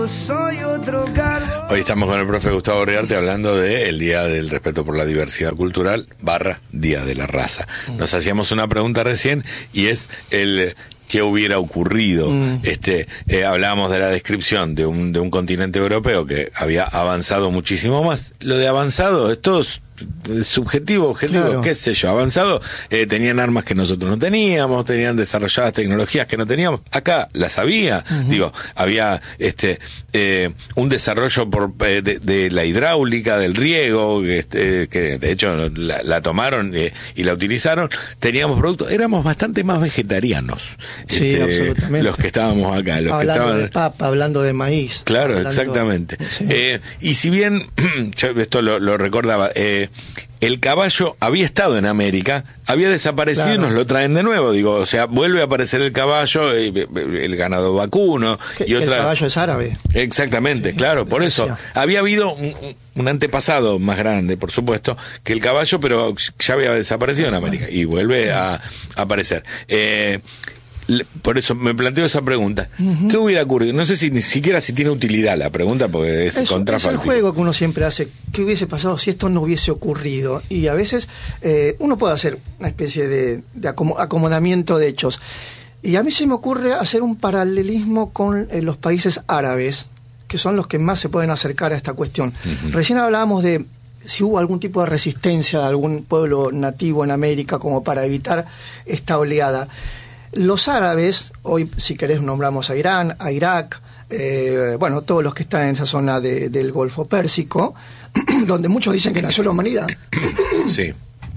Hoy estamos con el profe Gustavo Riarte hablando del Día del Respeto por la Diversidad Cultural / Día de la Raza. Nos hacíamos una pregunta recién y es el qué hubiera ocurrido. Hablábamos de la descripción de un continente europeo que había avanzado muchísimo más. Lo de avanzado, esto es subjetivo, objetivo, claro. Qué sé yo, avanzado, tenían armas que nosotros no teníamos, tenían desarrolladas tecnologías que no teníamos, acá las había, había un desarrollo de la hidráulica, del riego, que de hecho la tomaron y la utilizaron, teníamos productos, éramos bastante más vegetarianos, sí, absolutamente. Los que estábamos acá, los hablando que estaban de papa, hablando de maíz. Claro, exactamente. Sí. Y si bien, yo esto lo recordaba, el caballo había estado en América, había desaparecido, claro. Y nos lo traen de nuevo, digo, o sea, vuelve a aparecer el caballo, el ganado vacuno y otra. El caballo es árabe. Exactamente, sí, claro, por eso. Había habido un antepasado más grande, por supuesto, que el caballo, pero ya había desaparecido en América y vuelve a aparecer. Por eso me planteo esa pregunta. ¿Qué hubiera ocurrido? No sé ni siquiera si tiene utilidad la pregunta, porque es contrafáctico. Es el juego que uno siempre hace. ¿Qué hubiese pasado si esto no hubiese ocurrido? Y a veces uno puede hacer una especie de acomodamiento de hechos. Y a mí se me ocurre hacer un paralelismo con los países árabes, que son los que más se pueden acercar a esta cuestión. Recién hablábamos de si hubo algún tipo de resistencia de algún pueblo nativo en América como para evitar esta oleada. Los árabes, hoy si querés nombramos a Irán, a Irak, todos los que están en esa zona del Golfo Pérsico, donde muchos dicen que nació la humanidad, sí.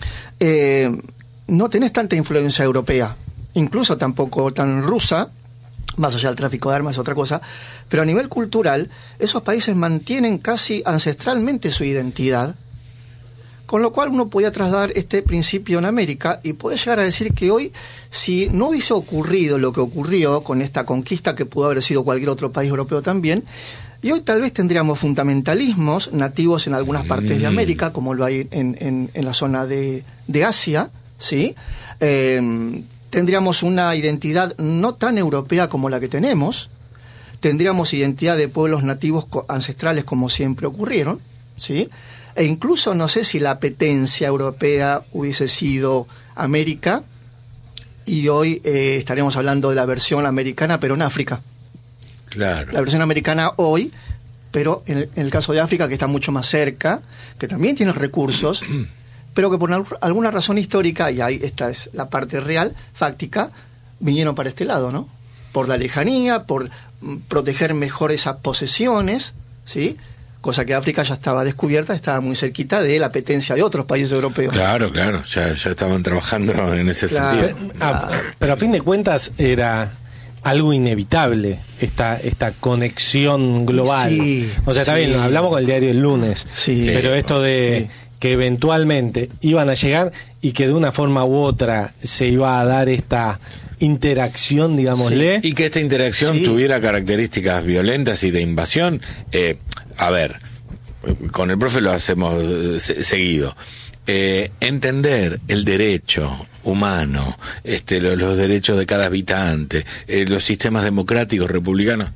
No tenés tanta influencia europea, incluso tampoco tan rusa, más allá del tráfico de armas es otra cosa, pero a nivel cultural, esos países mantienen casi ancestralmente su identidad, con lo cual uno podía trasladar este principio en América y puede llegar a decir que hoy, si no hubiese ocurrido lo que ocurrió con esta conquista, que pudo haber sido cualquier otro país europeo también, y hoy tal vez tendríamos fundamentalismos nativos en algunas partes de América, como lo hay en la zona de Asia, ¿sí? Tendríamos una identidad no tan europea como la que tenemos, tendríamos identidad de pueblos nativos ancestrales como siempre ocurrieron, ¿sí? E incluso no sé si la apetencia europea hubiese sido América y hoy estaríamos hablando de la versión americana pero en África. Claro. La versión americana hoy, pero en el caso de África, que está mucho más cerca, que también tiene recursos, pero que por alguna razón histórica, y ahí esta es la parte real, fáctica, vinieron para este lado, ¿no? Por la lejanía, por proteger mejor esas posesiones, ¿sí? Cosa que África ya estaba descubierta, estaba muy cerquita de la apetencia de otros países europeos. Claro, ya estaban trabajando en ese sentido. Pero a fin de cuentas era algo inevitable esta conexión global. Sí, o sea, está bien, hablamos con el diario el lunes, pero esto de que eventualmente iban a llegar y que de una forma u otra se iba a dar esta interacción, digámosle. Y que esta interacción tuviera características violentas y de invasión. A ver, con el profe lo hacemos seguido. Entender el derecho humano, los derechos de cada habitante, los sistemas democráticos republicanos.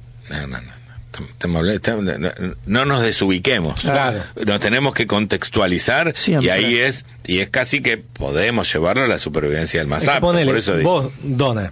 No nos desubiquemos. Claro. Nos tenemos que contextualizar y ahí es casi que podemos llevarlo a la supervivencia del más apto. Por eso vos, Dona,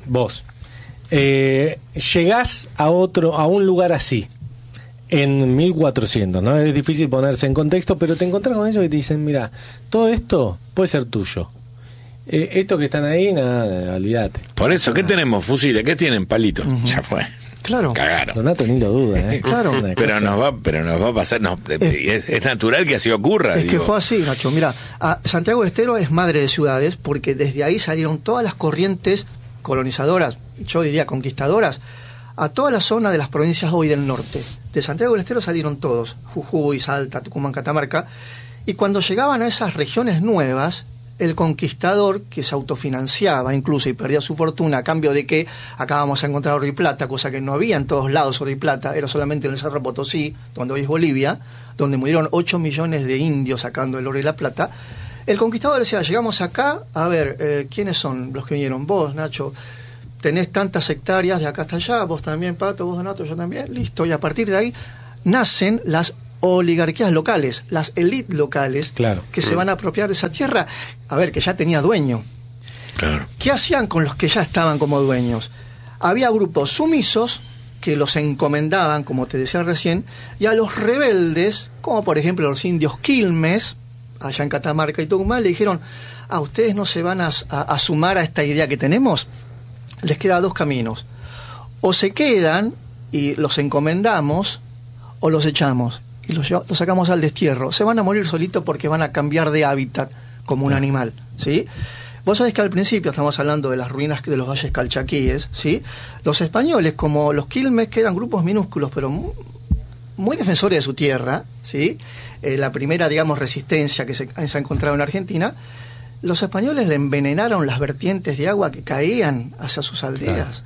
llegás a un lugar así en 1400, ¿no? Es difícil ponerse en contexto, pero te encontrás con ellos y te dicen, mira, todo esto puede ser tuyo. Esto que están ahí, nada, olvídate. Por eso, ¿qué tenemos? Fusiles, ¿qué tienen? Palitos. Ya fue. Claro. Cagaron. Donato ni lo duda, Claro. Pero nos va a pasar, es natural que así ocurra. Es que fue así, Nacho. Mira, Santiago del Estero es madre de ciudades porque desde ahí salieron todas las corrientes colonizadoras, yo diría conquistadoras, a toda la zona de las provincias hoy del norte. De Santiago del Estero salieron todos, Jujuy, Salta, Tucumán, Catamarca, y cuando llegaban a esas regiones nuevas, el conquistador, que se autofinanciaba incluso y perdía su fortuna a cambio de que acá vamos a encontrar oro y plata, cosa que no había en todos lados oro y plata, era solamente en el Cerro Potosí, donde hoy es Bolivia, donde murieron 8 millones de indios sacando el oro y la plata. El conquistador decía, llegamos acá, a ver, ¿quiénes son los que vinieron? Vos, Nacho, tenés tantas hectáreas de acá hasta allá, vos también, Pato, vos, Donato, yo también, listo. Y a partir de ahí nacen las oligarquías locales, las élites locales, que se van a apropiar de esa tierra, a ver, que ya tenía dueño. Claro. ¿Qué hacían con los que ya estaban como dueños? Había grupos sumisos que los encomendaban, como te decía recién, y a los rebeldes, como por ejemplo los indios Quilmes, allá en Catamarca y Tucumán, le dijeron: ustedes no se van a sumar a esta idea que tenemos. Les queda dos caminos: o se quedan y los encomendamos, o los echamos y los sacamos al destierro. Se van a morir solitos porque van a cambiar de hábitat como un animal, ¿sí? Vos sabés que al principio estamos hablando de las ruinas de los valles calchaquíes, ¿sí? Los españoles, como los Quilmes, que eran grupos minúsculos, pero muy defensores de su tierra, ¿sí? La primera, digamos, resistencia que se ha encontrado en Argentina, los españoles le envenenaron las vertientes de agua que caían hacia sus aldeas.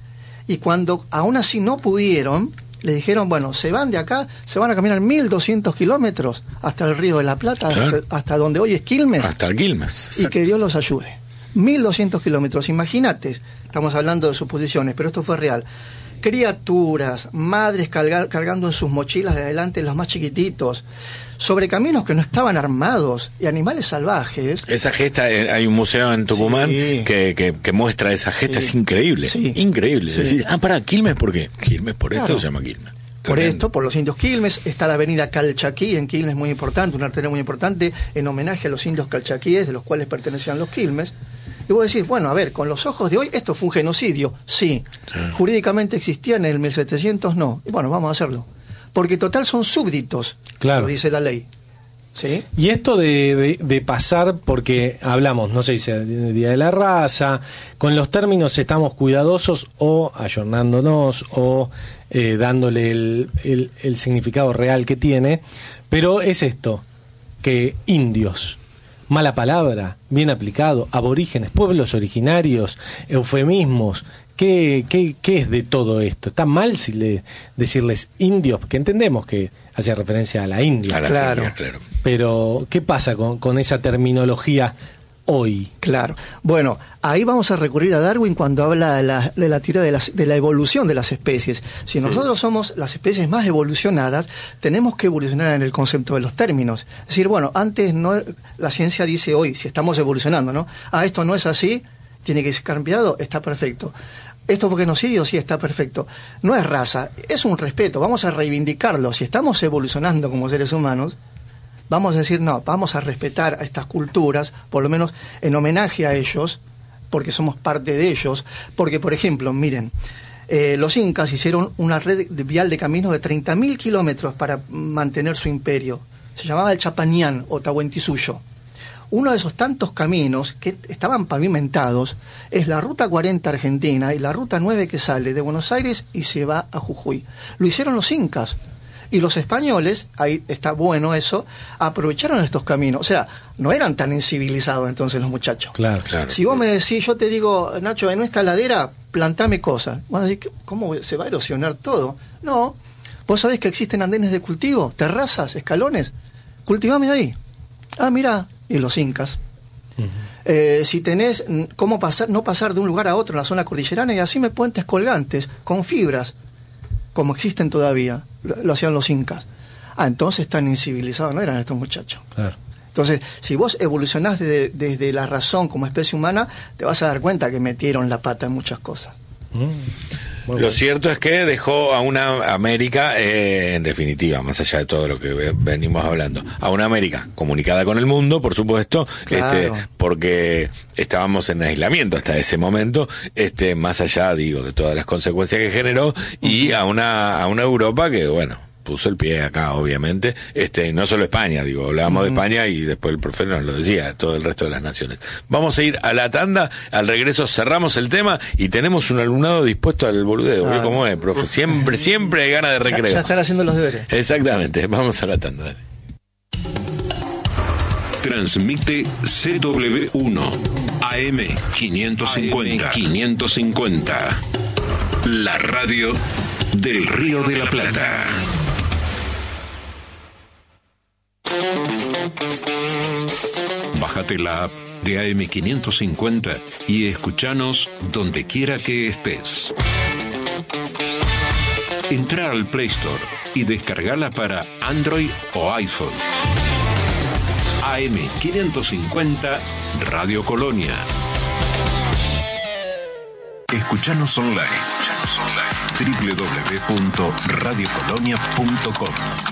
Y cuando aún así no pudieron, le dijeron: bueno, se van de acá, se van a caminar 1.200 kilómetros hasta el Río de la Plata, hasta donde hoy es Quilmes. Hasta el Quilmes. Exacto. Y que Dios los ayude. 1.200 kilómetros, imagínate, estamos hablando de suposiciones, pero esto fue real. Criaturas, madres cargando en sus mochilas de adelante los más chiquititos, sobre caminos que no estaban armados, y animales salvajes. Esa gesta, hay un museo en Tucumán que muestra esa gesta, es increíble, increíble. Sí. Para Quilmes, ¿por qué? Quilmes, por esto se llama Quilmes. Por esto, por los indios Quilmes. Está la avenida Calchaquí en Quilmes, muy importante, una arteria muy importante, en homenaje a los indios calchaquíes, de los cuales pertenecían los Quilmes. Y vos decís: bueno, a ver, con los ojos de hoy, ¿esto fue un genocidio? Sí. ¿Jurídicamente existía en el 1700? No. Y bueno, vamos a hacerlo. Porque total son súbditos, lo dice la ley. ¿Sí? Y esto de pasar, porque hablamos, no se dice Día de la Raza, con los términos estamos cuidadosos o ayornándonos o dándole el significado real que tiene, pero es esto, que indios, mala palabra, bien aplicado, aborígenes, pueblos originarios, eufemismos, ¿qué es de todo esto? ¿Está mal decirles indios? Porque entendemos que hace referencia a la India. Claro. Pero, ¿qué pasa con esa terminología hoy? Claro. Bueno, ahí vamos a recurrir a Darwin cuando habla de la teoría de la evolución de las especies. Si nosotros somos las especies más evolucionadas, tenemos que evolucionar en el concepto de los términos. Es decir, bueno, antes no, la ciencia dice hoy, si estamos evolucionando, ¿no? Esto no es así, tiene que ser cambiado, está perfecto. ¿Esto fue genocidio? Sí, está perfecto. No es raza, es un respeto, vamos a reivindicarlo. Si estamos evolucionando como seres humanos, vamos a decir: no, vamos a respetar a estas culturas, por lo menos en homenaje a ellos, porque somos parte de ellos. Porque, por ejemplo, miren, los incas hicieron una red vial de caminos de 30.000 kilómetros para mantener su imperio. Se llamaba el Chapanián o Tahuantinsuyo. Uno de esos tantos caminos que estaban pavimentados es la Ruta 40 argentina y la Ruta 9 que sale de Buenos Aires y se va a Jujuy. Lo hicieron los incas. Y los españoles, ahí está bueno eso, aprovecharon estos caminos. O sea, no eran tan incivilizados entonces los muchachos. Claro. Si vos me decís, yo te digo: Nacho, en esta ladera plantame cosas. Vos decís: ¿cómo se va a erosionar todo? No. Vos sabés que existen andenes de cultivo, terrazas, escalones. Cultivame ahí. Mirá. Y los incas. Si tenés cómo no pasar de un lugar a otro en la zona cordillerana, y así puentes colgantes con fibras, como existen todavía, lo hacían los incas. Entonces tan incivilizados no eran estos muchachos. Claro. Entonces, si vos evolucionás desde la razón como especie humana, te vas a dar cuenta que metieron la pata en muchas cosas. Lo cierto es que dejó a una América, en definitiva, más allá de todo lo que venimos hablando, a una América comunicada con el mundo, por supuesto, claro. Porque estábamos en aislamiento hasta ese momento, más allá, digo, de todas las consecuencias que generó, y a una Europa que, bueno, puso el pie acá, obviamente, no solo España, digo, hablábamos de España y después el profe nos lo decía, todo el resto de las naciones. Vamos a ir a la tanda, al regreso cerramos el tema y tenemos un alumnado dispuesto al boludeo, ¿ve cómo es, profe? Siempre hay ganas de recreo. Ya están haciendo los deberes. Exactamente, vamos a la tanda. Dale. Transmite CW1 AM 550. La radio del Río de la Plata. Bájate la app de AM550 y escuchanos donde quiera que estés. Entra al Play Store y descargala para Android o iPhone. AM550 Radio Colonia. Escuchanos online. www.radiocolonia.com.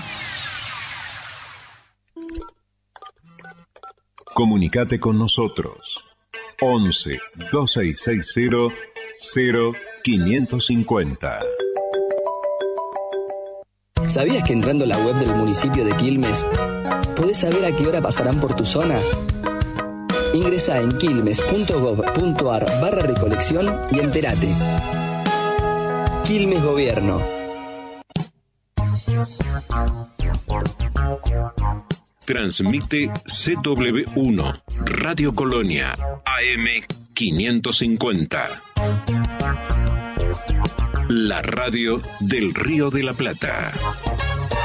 Comunicate con nosotros. 11 2660 0550. ¿Sabías que entrando a la web del municipio de Quilmes podés saber a qué hora pasarán por tu zona? Ingresá en quilmes.gov.ar/recolección y entérate. Quilmes Gobierno. Transmite CW1 Radio Colonia AM550. La radio del Río de la Plata.